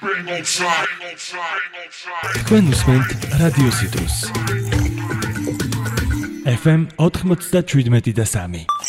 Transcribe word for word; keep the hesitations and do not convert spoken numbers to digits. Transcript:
თქვენ უსმენთ რადიო სიტუს. ეფ ემ ოთხმოცდაშვიდმეტი და სამი.